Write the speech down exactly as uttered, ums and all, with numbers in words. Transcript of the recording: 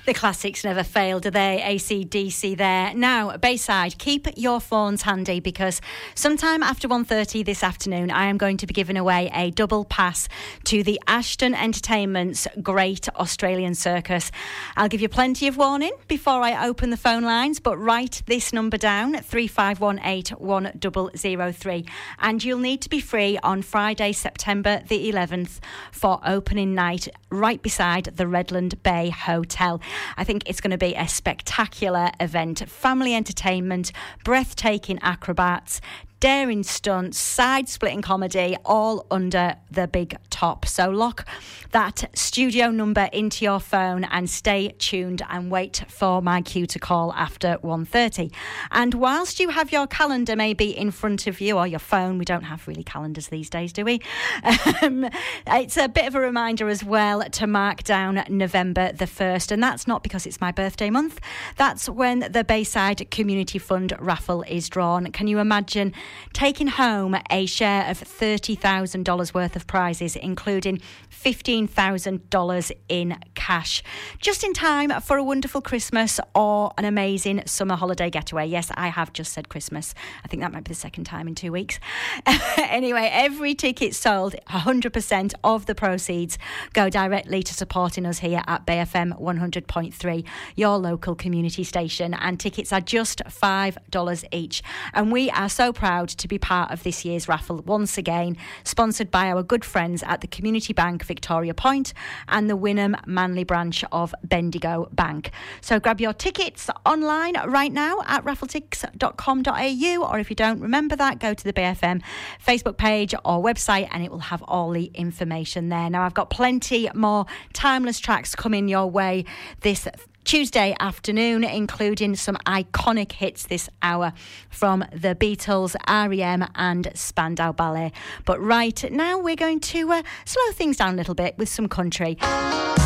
The classics never fail, do they? A C D C there. Now, Bayside, keep your phones handy because sometime after one thirty this afternoon, I am going to be giving away a double pass to the Ashton Entertainment's Great Australian Circus. I'll give you plenty of warning before I open the phone lines, but write this number down, three five one eight one zero zero three. And you'll need to be free on Friday, September the eleventh for opening night right beside the Redland Bay Hotel. I think it's going to be a spectacular event. Family entertainment, breathtaking acrobats, daring stunts, side-splitting comedy, all under the big top. So lock that studio number into your phone and stay tuned and wait for my cue to call after one thirty. And whilst you have your calendar maybe in front of you, or your phone, we don't have really calendars these days, do we? Um, it's a bit of a reminder as well to mark down November the first, and that's not because it's my birthday month. That's when the Bayside Community Fund raffle is drawn. Can you imagine taking home a share of thirty thousand dollars worth of prizes, including fifteen thousand dollars in cash, just in time for a wonderful Christmas or an amazing summer holiday getaway? Yes, I have just said Christmas. I think that might be the second time in two weeks. Anyway, every ticket sold, one hundred percent of the proceeds go directly to supporting us here at Bay F M one hundred point three, your local community station, and tickets are just five dollars each. And we are so proud to be part of this year's raffle once again, sponsored by our good friends at the Community Bank Victoria Point and the Wynnum Manly branch of Bendigo Bank. So grab your tickets online right now at raffletix dot com dot a u, or if you don't remember that, go to the Bay F M Facebook page or website and it will have all the information there. Now, I've got plenty more timeless tracks coming your way this Tuesday afternoon, including some iconic hits this hour from the Beatles, R E M and Spandau Ballet. But right now we're going to uh, slow things down a little bit with some country.